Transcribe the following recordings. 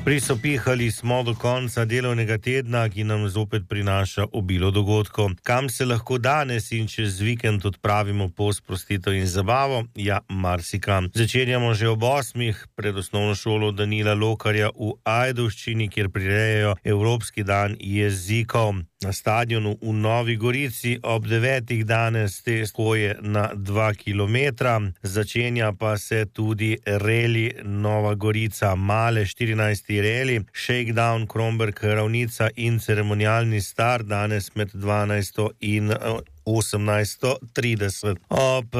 Prisopihali smo do konca delovnega tedna, ki nam zopet prinaša obilo dogodkov. Kam se lahko danes in čez vikend odpravimo po sprostitev in zabavo? Ja, marsikam. Začenjamo že ob 8 pred osnovno šolo Danila Lokarja v Ajdovščini, kjer prirejajo Evropski dan jezikov. Na stadionu v Novi Gorici ob 9 danes te hoje na 2 kilometra. Začenja pa se tudi reli Nova Gorica, male 14. reli, Shakedown, Kromberk, Ravnica in ceremonialni start danes med 12 in 18:30. Ob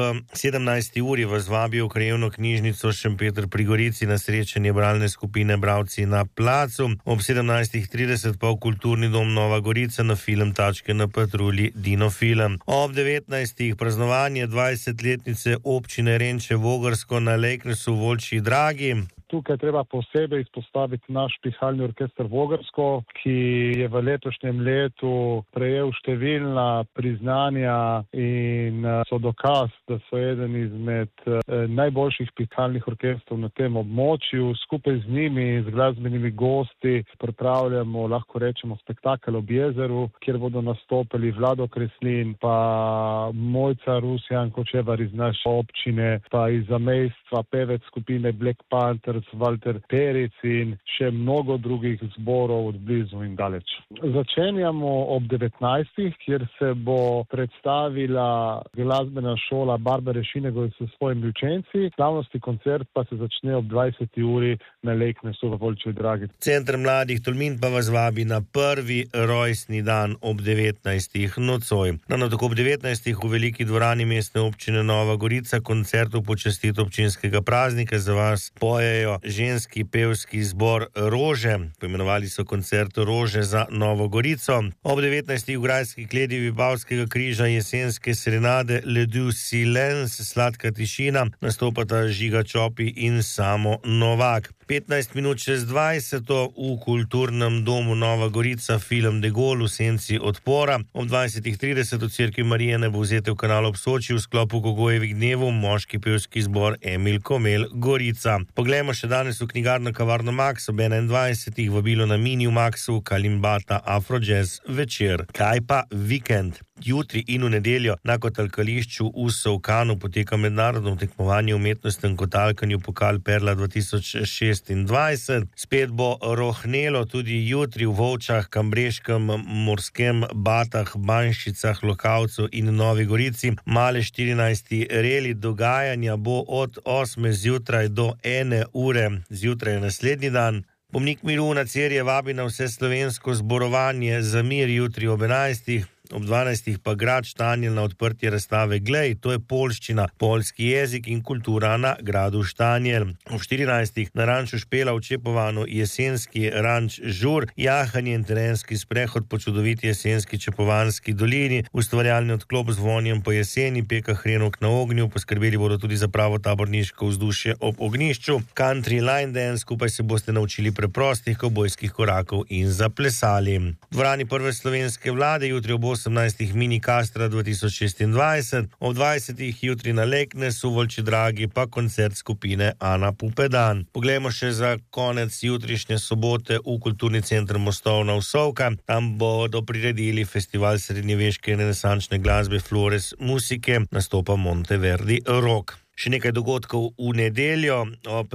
17. uri vas vabijo v krajevno knjižnico Šempeter pri Gorici na srečanje bralne skupine Bralci na placu. Ob 17:30 pa v Kulturni dom Nova Gorica na film Tačke na patrulji Dino Film. Ob 19. praznovanje 20-letnice občine Renče Vogrsko na Lejknesu v Volčji Dragi. Tukaj treba posebej izpostaviti naš pihalni orkester Vogrsko, ki je v letošnjem letu prejel številna priznanja in so dokaz, da so eden izmed najboljših pihalnih orkestrov na tem območju. Skupaj z njimi, z glasbenimi gosti, pripravljamo, lahko rečemo, spektakel ob jezeru, kjer bodo nastopili Vlado Kreslin, pa Mojca Rusjan Kočevar iz naše občine, pa iz zamejstva pevec skupine Black Panther Walter Peric in še mnogo drugih zborov od blizu in daleč. Začenjamo ob 19, kjer se bo predstavila glasbena šola Barbare Šinegoj s svojimi učenci. Slavnostni koncert pa se začne ob 20. uri na Lejknesu v Volčji Dragi. Center mladih Tolmin pa vas vabi na prvi rojstni dan ob 19. nocoj. Ravno tako ob 19. v veliki dvorani mestne občine Nova Gorica koncert v počastit občinskega praznika za vas pojejo ženski pevski zbor Rože. Poimenovali so koncert Rože za Novo Gorico. Ob 19. v grajski kledi Vipavskega križa jesenske serenade Le Du Silence, Sladka tišina, nastopata Žiga Čopi in Samo Novak. 15 minut čez 20 v Kulturnem domu Nova Gorica film De Gaulle v senci odpora. Ob 20:30 v cerkvi Marijine bo vzete v kanal ob Soči v sklopu Gogojevih dnevov moški pevski zbor Emil Komel Gorica. Poglejmo še danes v knjigarno Kavarno Max ob 21. vabilo na Mini v Maxu Kalimbata Afro-jazz večer. Kaj pa vikend? Jutri in v nedeljo na kotalkališču v Solkanu poteka mednarodno tekmovanje v umetnostnem kotalkanju Pokal Perla 2026. Spet bo rohnelo tudi jutri v Volčah, Kambreškem, Morskem, Batah, Banščicah, Lokavcu in Novi Gorici. Male 14. reli dogajanja bo od 8 zjutraj do 1 ure zjutraj naslednji dan. Pomnik miru na Cerje vabi na vse slovensko zborovanje za mir jutri ob 11. Ob 12. pa grad Štanjel na odprtje razstave Glej, to je poljščina, poljski jezik in kultura na gradu Štanjel. Ob 14. na ranču Špela v Čepovanu jesenski ranč Žur, jahanje in terenski sprehod po čudoviti jesenski Čepovanski dolini, ustvarjalni odklop z vonjem po jeseni, peka hrenovk na ognju, poskrbeli bodo tudi za pravo taborniško vzdušje ob ognjišču, country line dance, skupaj se boste naučili preprostih kavbojskih korakov in zaplesali. V dvorani Prve slovenske vlade jutri ob 18. mini Kastra 2026, ob 20. jutri na Lejknesu v Volčji Dragi pa koncert skupine Ana Pupedan. Poglejmo še za konec jutrišnje sobote v Kulturni center Mostovna Vsovka. Tam bodo priredili festival srednjeveške renesančne glasbe Flores Musike, nastopa Monteverdi Rock. Še nekaj dogodkov v nedeljo. Ob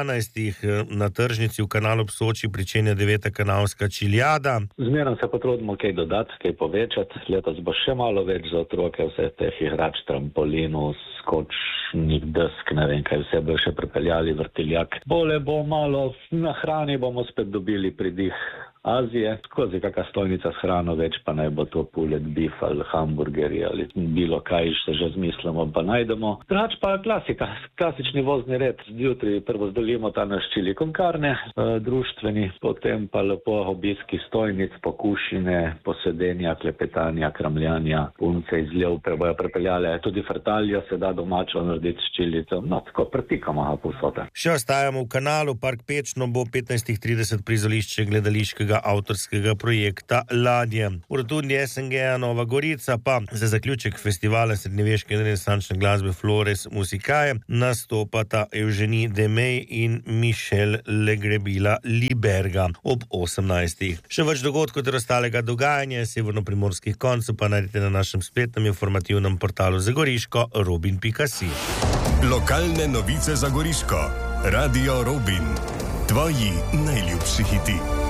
12. na tržnici v kanalu ob Soči pričenja 9. kanalska čiljada. Zmeraj se potrudimo kaj dodati, kaj povečati. Letos bo še malo več za otroke, vse teh igrač, trampolinov, skočnih desk, ne vem kaj vse bo še pripeljali, vrtiljak. Bole bo malo, na hrani bomo spet dobili pridih Azije, skozi kakšna stojnica s hrano, več pa naj bo to pulet, bif ali hamburgerji ali bilo kaj, se že zmislimo, pa najdemo. Drugač pa klasika, klasični vozni red. Zjutraj prvo zdolimo ta naš čili con carne, društveni, potem pa lepo obiski stojnic, pokušine, posedenja, klepetanja, kramljanja, punce iz Ljevpe bojo pripeljale, tudi frtaljo se da domačo narediti s čilico, no tako pretikamo ga povsod. Še ostajamo v kanalu, Park Pečno bo 15:30 prizorišče gledališkega njihovega avtorskega projekta Ladje. V rotundi SNG Nova Gorica pa za zaključek festivala srednjeveške in renesančne glasbe Flores Musicae nastopata Eugenie Demey in Michel Legrebila Liberga ob 18. Še več dogodkov ter ostalega dogajanja severnoprimorskih koncev pa najdete na našem spletnem informativnem portalu za Goriško robin.si. Lokalne novice za Goriško. Radio Robin. Tvoji najljubši hiti.